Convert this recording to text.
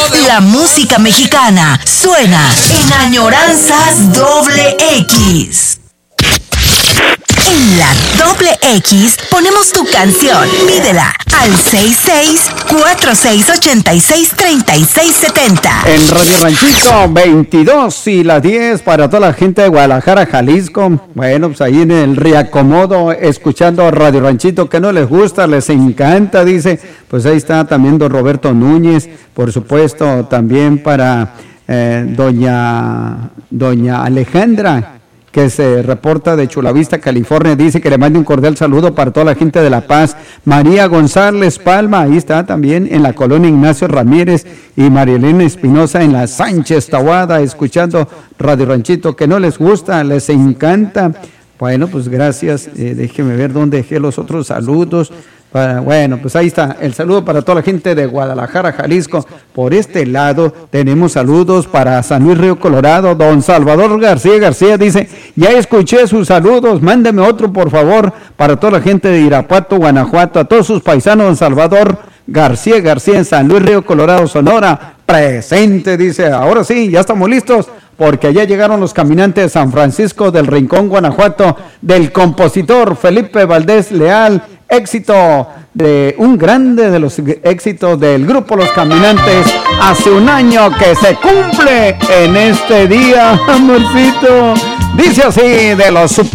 La música mexicana suena en Añoranzas Doble X. En la Doble X ponemos tu canción. Pídela al 66-4686-3670. En Radio Ranchito 22 y las 10 para toda la gente de Guadalajara, Jalisco. Bueno, pues ahí en el reacomodo, escuchando Radio Ranchito, que no les gusta, les encanta, dice. Pues ahí está también don Roberto Núñez, por supuesto, también para doña Alejandra, que se reporta de Chula Vista, California, dice que le mande un cordial saludo para toda la gente de La Paz. María González Palma, ahí está también en la colonia Ignacio Ramírez, y Marielena Espinosa en la Sánchez Tahuada, escuchando Radio Ranchito, que no les gusta, les encanta. Bueno, pues gracias, déjeme ver dónde dejé los otros saludos. Bueno, pues ahí está, el saludo para toda la gente de Guadalajara, Jalisco. Por este lado tenemos saludos para San Luis Río Colorado. Don Salvador García dice, ya escuché sus saludos, mándeme otro por favor, para toda la gente de Irapuato, Guanajuato, a todos sus paisanos. Don Salvador García en San Luis Río Colorado, Sonora, presente, dice. Ahora sí, ya estamos listos, porque allá llegaron los caminantes de San Francisco del Rincón, Guanajuato, del compositor Felipe Valdés Leal. Éxito de un grande de los éxitos del grupo Los Caminantes, hace un año que se cumple en este día, amorcito. Dice así, de los Super